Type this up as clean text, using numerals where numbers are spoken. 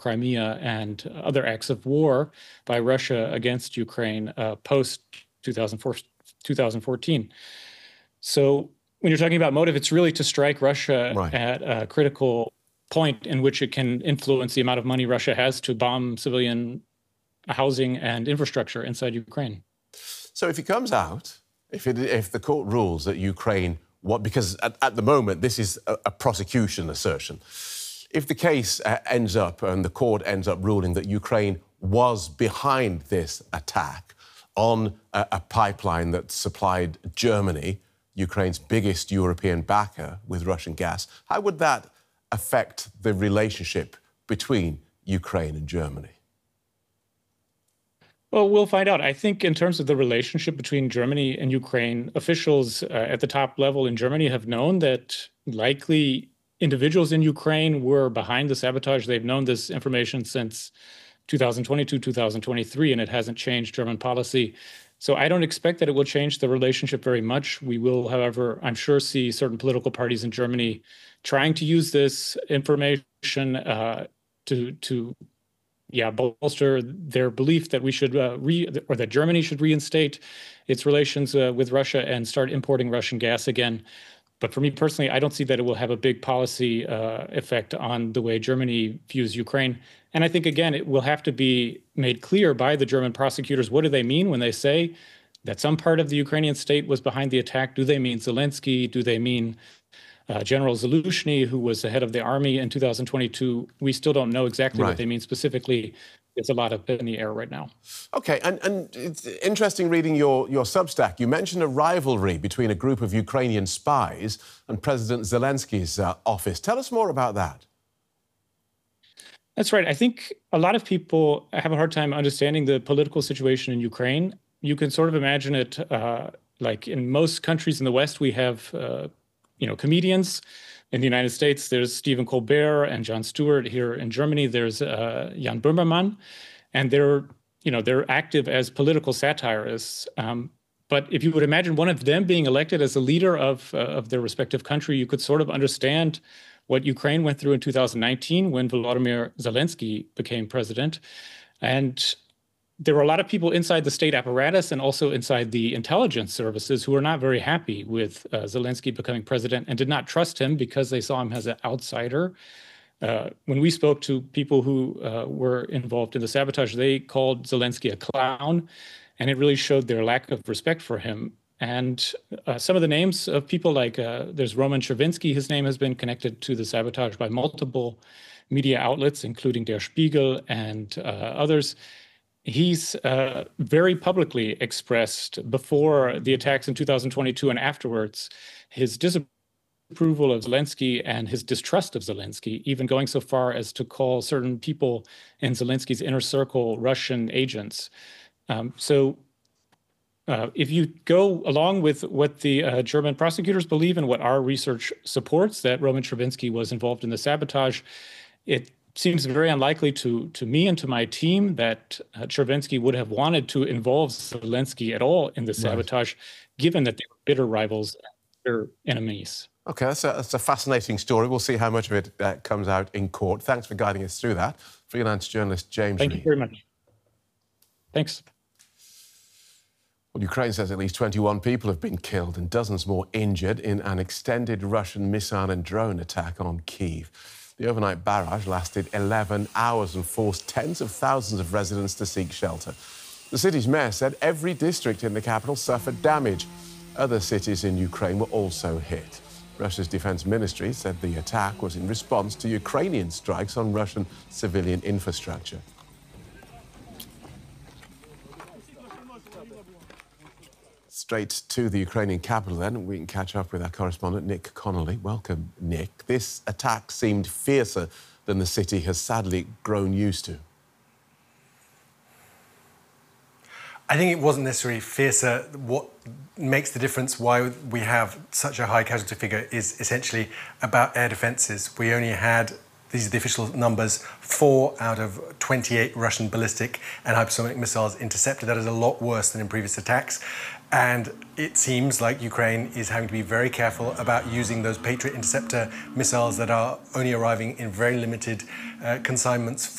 Crimea and other acts of war by Russia against Ukraine post 2014. So when you're talking about motive, it's really to strike Russia at a critical point in which it can influence the amount of money Russia has to bomb civilian housing and infrastructure inside Ukraine. So if it comes out, if the court rules that Ukraine, because at the moment this is a prosecution assertion, if the case ends up and the court ends up ruling that Ukraine was behind this attack on a pipeline that supplied Germany, Ukraine's biggest European backer, with Russian gas, how would that affect the relationship between Ukraine and Germany? Well, we'll find out. I think in terms of the relationship between Germany and Ukraine, officials at the top level in Germany have known that likely individuals in Ukraine were behind the sabotage. They've known this information since 2022, 2023, and it hasn't changed German policy. So I don't expect that it will change the relationship very much. We will, however, I'm sure, see certain political parties in Germany trying to use this information to bolster their belief that we should or that Germany should reinstate its relations with Russia and start importing Russian gas again. But for me personally, I don't see that it will have a big policy effect on the way Germany views Ukraine. And I think, again, it will have to be made clear by the German prosecutors. What do they mean when they say that some part of the Ukrainian state was behind the attack? Do they mean Zelensky? Do they mean General Zaluzhny, who was the head of the army in 2022? We still don't know exactly what they mean specifically. It's a lot up in the air right now. OK, and it's interesting reading your Substack. You mentioned a rivalry between a group of Ukrainian spies and President Zelensky's office. Tell us more about that. That's right. I think a lot of people have a hard time understanding the political situation in Ukraine. You can sort of imagine it like in most countries in the West, we have comedians. In the United States, there's Stephen Colbert and Jon Stewart. Here in Germany, there's Jan Böhmermann, and they're active as political satirists. But if you would imagine one of them being elected as a leader of their respective country, you could sort of understand what Ukraine went through in 2019 when Volodymyr Zelensky became president. And there were a lot of people inside the state apparatus and also inside the intelligence services who were not very happy with Zelensky becoming president and did not trust him because they saw him as an outsider. When we spoke to people who were involved in the sabotage, they called Zelensky a clown, and it really showed their lack of respect for him. And some of the names of people like there's Roman Chervinsky. His name has been connected to the sabotage by multiple media outlets, including Der Spiegel and others. He's very publicly expressed before the attacks in 2022 and afterwards his disapproval of Zelensky and his distrust of Zelensky, even going so far as to call certain people in Zelensky's inner circle Russian agents. If you go along with what the German prosecutors believe and what our research supports, that Roman Chervinsky was involved in the sabotage, it seems very unlikely to me and to my team that Chervinsky would have wanted to involve Zelensky at all in the sabotage, given that they were bitter rivals and bitter enemies. OK, that's a fascinating story. We'll see how much of it comes out in court. Thanks for guiding us through that. Freelance journalist James Reed. Thank you very much. Thanks. Well, Ukraine says at least 21 people have been killed and dozens more injured in an extended Russian missile and drone attack on Kyiv. The overnight barrage lasted 11 hours and forced tens of thousands of residents to seek shelter. The city's mayor said every district in the capital suffered damage. Other cities in Ukraine were also hit. Russia's defense ministry said the attack was in response to Ukrainian strikes on Russian civilian infrastructure. Straight to the Ukrainian capital, then. We can catch up with our correspondent, Nick Connolly. Welcome, Nick. This attack seemed fiercer than the city has sadly grown used to. I think it wasn't necessarily fiercer. What makes the difference why we have such a high casualty figure is essentially about air defences. We only had, these are the official numbers, 4 out of 28 Russian ballistic and hypersonic missiles intercepted. That is a lot worse than in previous attacks. And it seems like Ukraine is having to be very careful about using those Patriot interceptor missiles that are only arriving in very limited consignments